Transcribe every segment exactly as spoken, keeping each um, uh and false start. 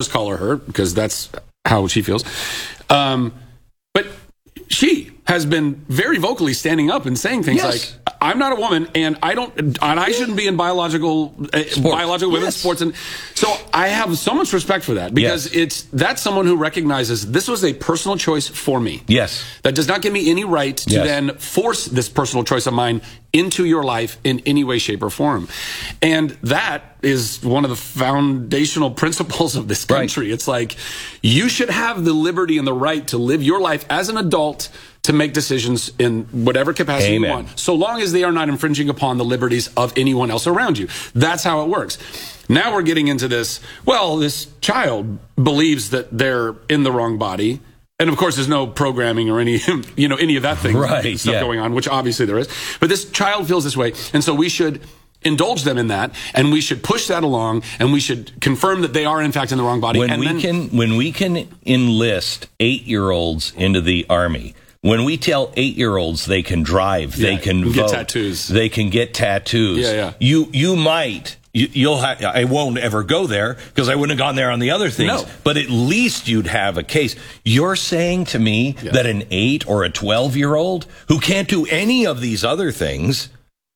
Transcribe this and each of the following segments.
just call her her because that's how she feels. Um, but she has been very vocally standing up and saying things Yes. like, I'm not a woman, and I don't, and I shouldn't be in biological, uh, biological women's Yes. sports. And so I have so much respect for that because Yes. it's, that's someone who recognizes this was a personal choice for me. Yes. That does not give me any right to Yes. then force this personal choice of mine into your life in any way, shape, or form. And that is one of the foundational principles of this country. Right. It's like, you should have the liberty and the right to live your life as an adult, to make decisions in whatever capacity Amen. you want, so long as they are not infringing upon the liberties of anyone else around you. That's how it works. Now we're getting into this, well, this child believes that they're in the wrong body. And of course, there's no programming or any, you know, any of that thing, right, stuff yeah. going on, which obviously there is. But this child feels this way. And so we should indulge them in that, and we should push that along, and we should confirm that they are in fact in the wrong body. When and we then, can, when we can enlist eight-year-olds into the Army, when we tell eight-year-olds they can drive, Yeah, they can get vote, tattoos. they can get tattoos. Yeah, yeah. You you might you, you'll ha- I won't ever go there because I wouldn't have gone there on the other things. No. But at least you'd have a case. You're saying to me Yeah. that an eight or a twelve-year-old who can't do any of these other things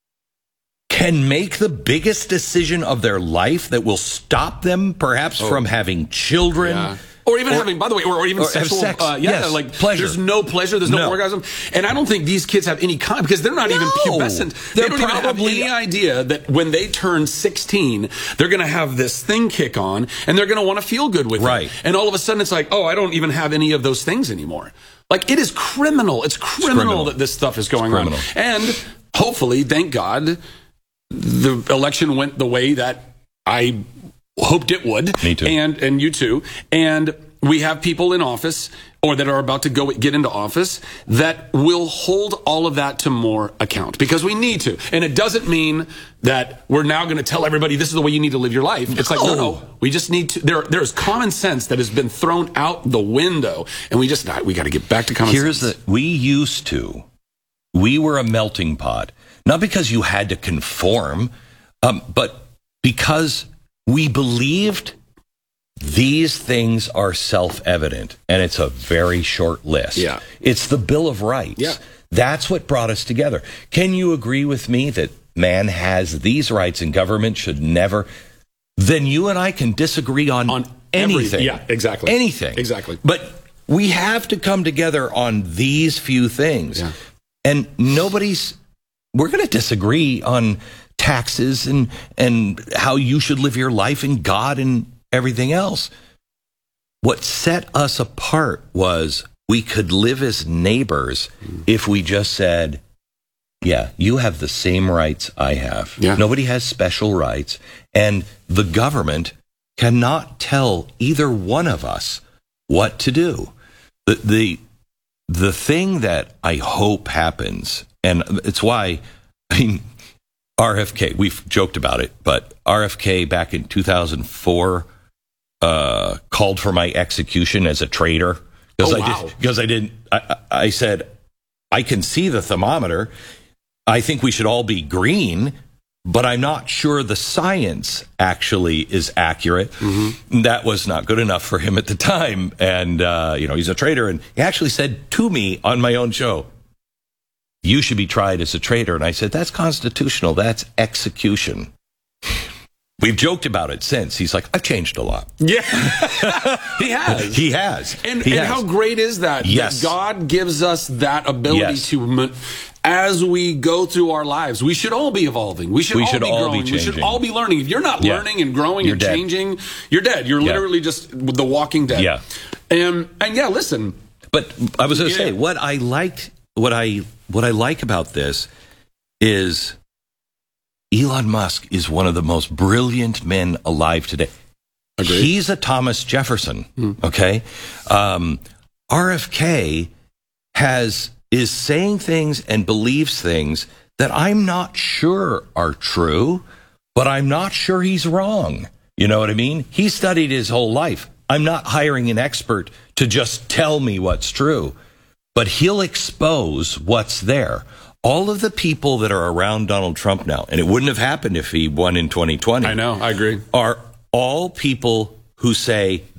can make the biggest decision of their life that will stop them perhaps Oh. from having children. Yeah. Or even Or- having, by the way, or, or even or have sexual, sex. uh, yeah, Yes, like pleasure. there's no pleasure, there's no, No. orgasm, and I don't think these kids have any kind because they're not even No. pubescent. They're they don't even have probably- any idea that when they turn sixteen, they're going to have this thing kick on, and they're going to want to feel good with Right. it. And all of a sudden, it's like, oh, I don't even have any of those things anymore. Like it is criminal. It's criminal, criminal. that this stuff is going on, criminal. and hopefully, thank God, the election went the way that I hoped it would. Me too. And and you too. And we have people in office or that are about to go get into office that will hold all of that to more account because we need to. And it doesn't mean that we're now going to tell everybody this is the way you need to live your life. It's like, no, no, we just need to. There, there's common sense that has been thrown out the window, and we just we got to get back to common Here's sense. the we used to we were a melting pot, not because you had to conform, um, but because we believed these things are self-evident, and it's a very short list. Yeah. It's the Bill of Rights. Yeah. That's what brought us together. Can you agree with me that man has these rights and government should never? Then you and I can disagree on, On every- anything. yeah, exactly. Anything. Exactly. But we have to come together on these few things. Yeah. And nobody's, we're going to disagree on taxes and, and how you should live your life and God and everything else. What set us apart was we could live as neighbors if we just said, yeah, you have the same rights I have. Yeah. Nobody has special rights. And the government cannot tell either one of us what to do. The, the, the thing that I hope happens, and it's why, I mean, R F K, we've joked about it, but R F K back in two thousand four uh, called for my execution as a traitor. Because Oh, I wow. did, because I didn't, I, I said, I can see the thermometer. I think we should all be green, but I'm not sure the science actually is accurate. Mm-hmm. That was not good enough for him at the time. And, uh, you know, he's a traitor. And he actually said to me on my own show, you should be tried as a traitor. And I said, that's constitutional. That's execution. We've joked about it since. He's like, I've changed a lot. Yeah, he has. He has. And, He and has. how great is that? Yes. That God gives us that ability Yes. to, ma- as we go through our lives, we should all be evolving. We should, We all, should be all be growing. we should changing. all be learning. If you're not Yeah. learning and growing You're and dead. changing, you're dead. You're Yeah. literally just the walking dead. Yeah. And, and yeah, listen. But I was going to Yeah. say, what I liked, what I, what I like about this is Elon Musk is one of the most brilliant men alive today. Agreed. He's a Thomas Jefferson. Okay. Um, R F K has, is saying things and believes things that I'm not sure are true, but I'm not sure he's wrong. You know what I mean? He studied his whole life. I'm not hiring an expert to just tell me what's true, but he'll expose what's there. All of the people that are around Donald Trump now, and it wouldn't have happened if he won in twenty twenty. I know. I agree. Are all people who say